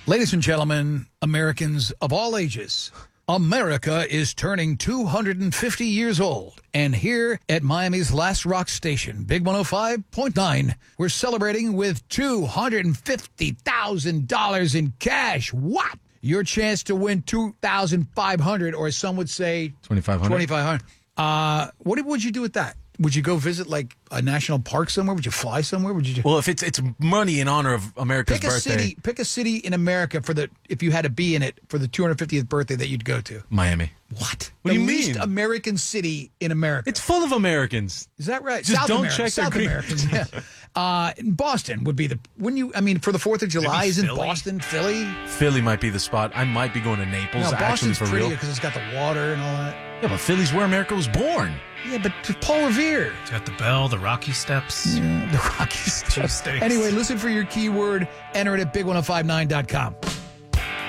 Ladies and gentlemen, Americans of all ages, America is turning 250 years old. And here at Miami's last rock station, Big 105.9, we're celebrating with $250,000 in cash. What? Your chance to win $2,500, or as some would say, $2,500. What would you do with that? Would you go visit like a national park somewhere? Would you fly somewhere? Would you? Well, if it's money in honor of America's birthday, pick a city in America if you had to be in it for the 250th birthday that you'd go to. Miami. What? What do you least mean? American city in America. It's full of Americans. Is that right? Just South don't America, check their South green- Americans. Yeah. Boston would be wouldn't you? I mean, for the 4th of July, Maybe isn't Philly? Boston, Philly? Philly might be the spot. I might be going to Naples. No, actually, Boston's for prettier real. because it's got the water and all that. Yeah, but Philly's where America was born. Yeah, but Paul Revere. It's got the bell, the Rocky Steps. The Rockies. Cheesesteaks. Anyway, listen for your keyword. Enter it at big1059.com.